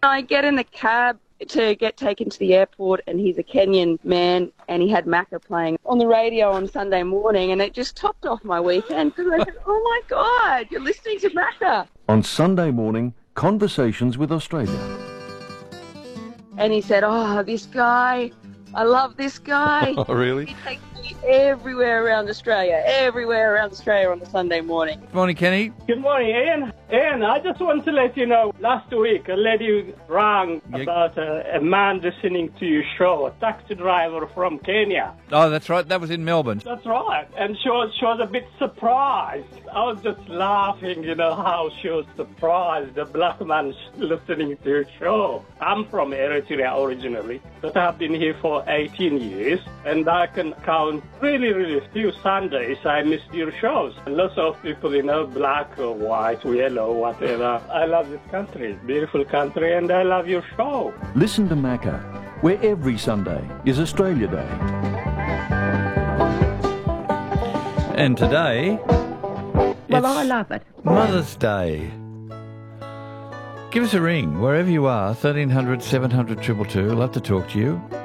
I get in the cab to get taken to the airport, and he's a Kenyan man, and he had Macca playing on the radio on Sunday morning, and it just topped off my weekend because I said, oh my God, you're listening to Macca. On Sunday morning, Conversations with Australia. And he said, oh, this guy, I love this guy. Oh, really? He takes me everywhere around Australia on the Sunday morning. Good morning, Kenny. Good morning, Ian. Ian, I just want to let you know, last week a lady rang about a man listening to your show, a taxi driver from Kenya. Oh, that's right. That was in Melbourne. That's right. And she was a bit surprised. I was just laughing, how she was surprised, a black man listening to your show. I'm from Eritrea originally, but I've been here for 18 years, and I can count really few Sundays I missed your shows. And lots of people, black or white, yellow, whatever. I love this country, beautiful country, and I love your show. Listen to Macca, where every Sunday is Australia Day. And today, well, I love it. Mother's Day. Give us a ring, wherever you are, 1300 700 222. I'd love to talk to you.